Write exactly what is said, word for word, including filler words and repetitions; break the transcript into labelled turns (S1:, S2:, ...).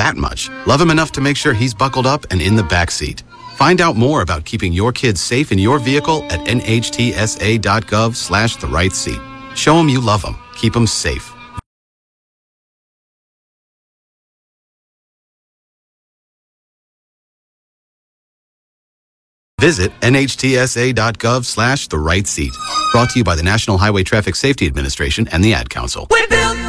S1: that much. Love him enough to make sure he's buckled up and in the back seat. Find out more about keeping your kids safe in your vehicle at nhtsa.gov slash the right seat. Show them you love them. Keep them safe. Visit nhtsa.gov slash the right seat. Brought to you by the National Highway Traffic Safety Administration and the Ad Council.